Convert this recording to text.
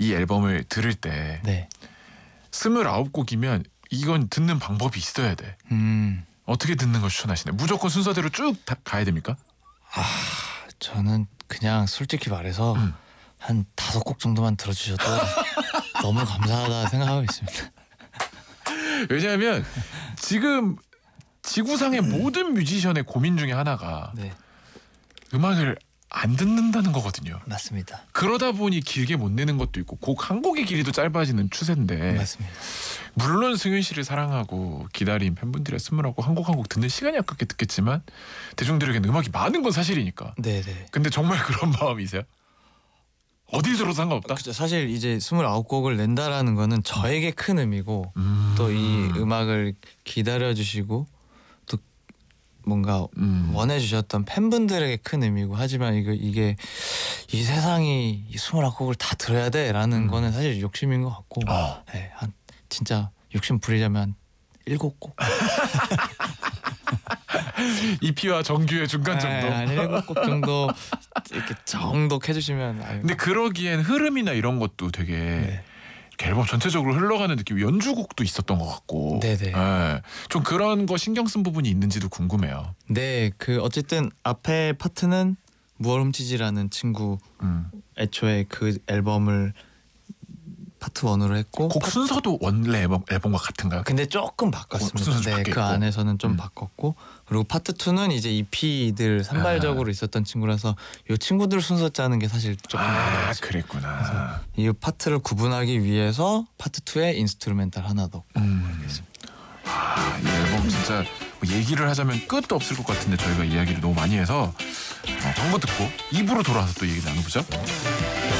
이 앨범을 들을 때 네. 29곡이면 이건 듣는 방법이 있어야 돼. 어떻게 듣는 걸 추천하시나요? 무조건 순서대로 쭉 다 가야 됩니까? 저는 그냥 솔직히 말해서 한 5곡 정도만 들어주셔도 너무 감사하다 생각하고 있습니다. 왜냐하면 지금 지구상의 모든 뮤지션의 고민 중에 하나가 네, 음악을 안 듣는다는 거거든요. 맞습니다. 그러다 보니 길게 못 내는 것도 있고 곡 한 곡의 길이도 짧아지는 추세인데 맞습니다. 물론 승윤 씨를 사랑하고 기다린 팬분들이었으므라고 한 곡 한 곡 듣는 시간이 아깝게 듣겠지만 대중들에게는 음악이 많은 건 사실이니까. 네네. 근데 정말 그런 마음이세요? 어디 들어도 상관없다? 그죠. 사실 이제 29곡을 낸다라는 거는 저에게 큰 의미고 또 이 음악을 기다려주시고 또 뭔가 원해주셨던 팬분들에게 큰 의미고 하지만 이게 이 세상이 이 29곡을 다 들어야 돼라는 거는 사실 욕심인 것 같고 네, 한 진짜 욕심 부리자면 7곡 EP와 정규의 중간 정도. 한 7곡 정도 이렇게 정독해주시면 근데 그러기엔 흐름이나 이런 것도 되게 네. 이렇게 앨범 전체적으로 흘러가는 느낌. 연주곡도 있었던 것 같고. 네네. 예. 좀 그런 거 신경 쓴 부분이 있는지도 궁금해요. 네, 그 어쨌든 앞에 파트는 무얼 훔치지라는 친구 애초에 그 앨범을 파트 1으로 했고 곡 순서도 원래 앨범과 같은가요? 근데 조금 바꿨습니다. 순서 좀 네, 그 바뀌었고. 안에서는 좀 바꿨고 그리고 파트 2는 이제 EP들 산발적으로 있었던 친구라서 이 친구들 순서 짜는 게 사실 조금 어려웠어요. 그랬구나. 이 파트를 구분하기 위해서 파트 2에 인스트루멘탈 하나 넣고 하겠습니다. 이 앨범 진짜 뭐 얘기를 하자면 끝도 없을 것 같은데 저희가 이야기를 너무 많이 해서 광고 듣고 2부로 돌아와서 또 얘기 나눠보죠.